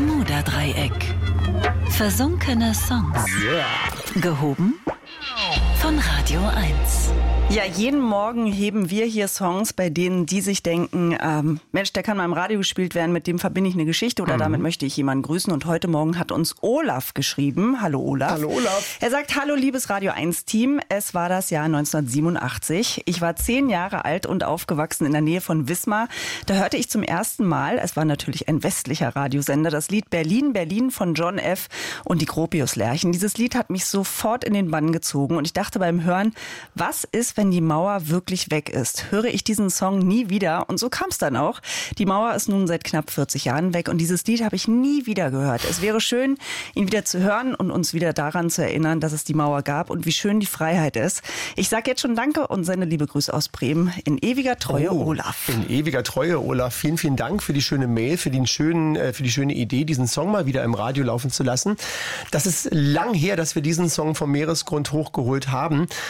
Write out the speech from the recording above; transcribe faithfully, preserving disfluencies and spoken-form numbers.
Bermuda-Dreieck. Versunkene Songs. Yeah. Gehoben von Radio eins. Ja, jeden Morgen heben wir hier Songs, bei denen die sich denken, ähm, Mensch, der kann mal im Radio gespielt werden, mit dem verbinde ich eine Geschichte oder mhm. damit möchte ich jemanden grüßen. Und heute Morgen hat uns Olaf geschrieben. Hallo Olaf. Hallo Olaf. Er sagt, hallo liebes Radio eins Team. Es war das Jahr neunzehnhundertsiebenundachtzig. Ich war zehn Jahre alt und aufgewachsen in der Nähe von Wismar. Da hörte ich zum ersten Mal, es war natürlich ein westlicher Radiosender, das Lied Berlin, Berlin von John F. und die Gropius-Lerchen. Dieses Lied hat mich sofort in den Bann gezogen und ich dachte beim Hören, was ist, wenn die Mauer wirklich weg ist? Höre ich diesen Song nie wieder? Und so kam es dann auch. Die Mauer ist nun seit knapp vierzig Jahren weg und dieses Lied habe ich nie wieder gehört. Es wäre schön, ihn wieder zu hören und uns wieder daran zu erinnern, dass es die Mauer gab und wie schön die Freiheit ist. Ich sage jetzt schon Danke und sende liebe Grüße aus Bremen. In ewiger Treue, oh, Olaf. In ewiger Treue, Olaf. Vielen, vielen Dank für die schöne Mail, für, den schönen, äh, für die schöne Idee, diesen Song mal wieder im Radio laufen zu lassen. Das ist lang her, dass wir diesen Song vom Meeresgrund hochgeholt haben.